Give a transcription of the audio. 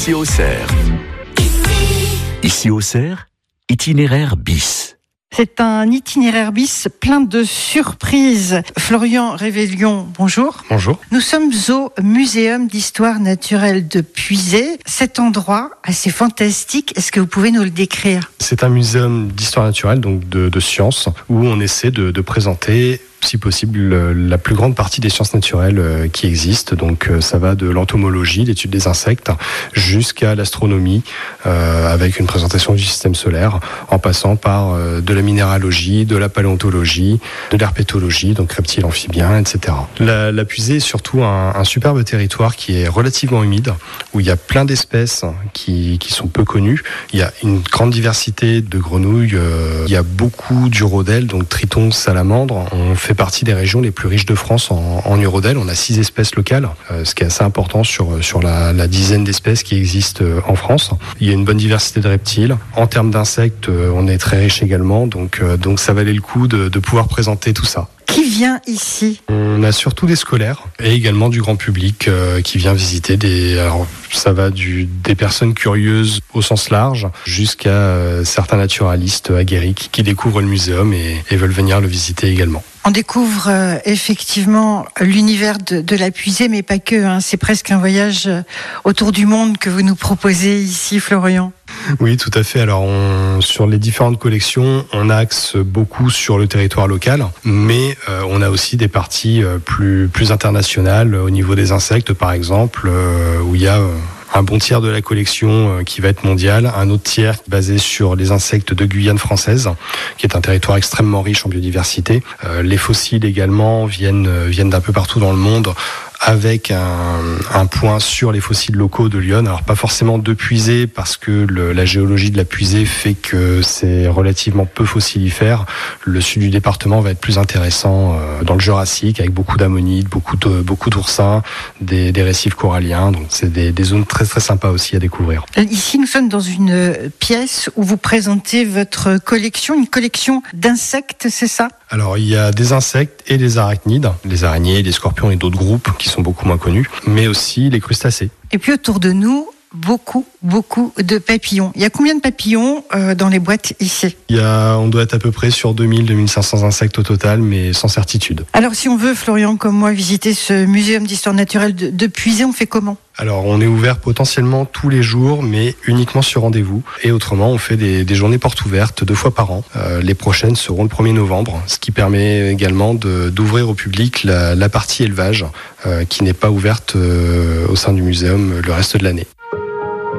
Ici Auxerre. Ici Auxerre, itinéraire bis. C'est un itinéraire bis plein de surprises. Florian Révélion, bonjour. Bonjour. Nous sommes au Muséum d'histoire naturelle de Puisay. Cet endroit assez fantastique, est-ce que vous pouvez nous le décrire ? C'est un muséum d'histoire naturelle, donc de sciences, où on essaie de présenter, si possible, la plus grande partie des sciences naturelles qui existent. Donc ça va de l'entomologie, l'étude des insectes, jusqu'à l'astronomie, avec une présentation du système solaire, en passant par de la minéralogie, de la paléontologie, de l'herpétologie, donc reptiles, amphibiens, etc. La Puisay est surtout un superbe territoire qui est relativement humide, où il y a plein d'espèces qui sont peu connues. Il y a une grande diversité de grenouilles, il y a beaucoup d'urodèles, donc tritons, salamandres. On fait partie des régions les plus riches de France en urodèles. On a 6 espèces locales, ce qui est assez important sur la dizaine d'espèces qui existent en France. Il y a une bonne diversité de reptiles. En termes d'insectes, on est très riche également, donc ça valait le coup de pouvoir présenter tout ça. Qui vient ici ? On a surtout des scolaires et également du grand public qui vient visiter alors ça va des personnes curieuses au sens large jusqu'à certains naturalistes aguerris qui découvrent le muséum et veulent venir le visiter également. On découvre effectivement l'univers de la Puisay, mais pas que. C'est presque un voyage autour du monde que vous nous proposez ici, Florian. Oui, tout à fait. Alors, sur les différentes collections, on axe beaucoup sur le territoire local, mais on a aussi des parties plus internationales au niveau des insectes, par exemple, où il y a un bon tiers de la collection qui va être mondiale, un autre tiers basé sur les insectes de Guyane française, qui est un territoire extrêmement riche en biodiversité. Les fossiles également viennent d'un peu partout dans le monde, avec un point sur les fossiles locaux de Lyon. Alors pas forcément de Puisay, parce que la géologie de la Puisay fait que c'est relativement peu fossilifère. Le sud du département va être plus intéressant dans le Jurassique, avec beaucoup d'ammonites, beaucoup d'oursins, des récifs coralliens. Donc c'est des zones très très sympas aussi à découvrir. Ici, nous sommes dans une pièce où vous présentez votre collection, une collection d'insectes, c'est ça ? Alors, il y a des insectes et des arachnides, les araignées, les scorpions et d'autres groupes qui sont beaucoup moins connus, mais aussi les crustacés. Et puis autour de nous, beaucoup de papillons. Il y a combien de papillons dans les boîtes ici ? On doit être à peu près sur 2000-2500 insectes au total, mais sans certitude. Alors, si on veut, Florian, comme moi, visiter ce muséum d'histoire naturelle de Puisay, on fait comment ? Alors, on est ouvert potentiellement tous les jours, mais uniquement sur rendez-vous. Et autrement, on fait des journées portes ouvertes 2 fois par an. Les prochaines seront le 1er novembre, ce qui permet également d'ouvrir au public la partie élevage, qui n'est pas ouverte au sein du muséum le reste de l'année.